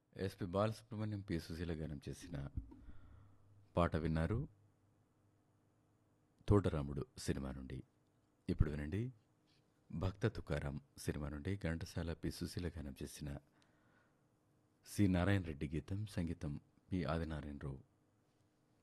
SP Balasubrahmanyam P Susheela గానం చేసిన పాట విన్నారు. తోటరాముడు సినిమా నుండి. ఇప్పుడు వినండి భక్త తుకారాం సినిమా నుండి ఘంటసాల పి సుశీల గానం చేసిన సి నారాయణ రెడ్డి గీతం, సంగీతం పి ఆదినారాయణరావు.